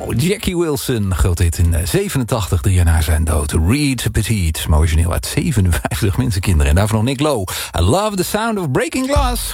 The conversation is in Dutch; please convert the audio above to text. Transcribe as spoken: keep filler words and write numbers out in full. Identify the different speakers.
Speaker 1: Nou, Jackie Wilson, groot hit in zevenentachtig, drie jaar na zijn dood. Reed Petit, origineel uit zevenenvijftig, mensenkinderen. En daarvan nog Nick Lowe. I love the sound of breaking glass.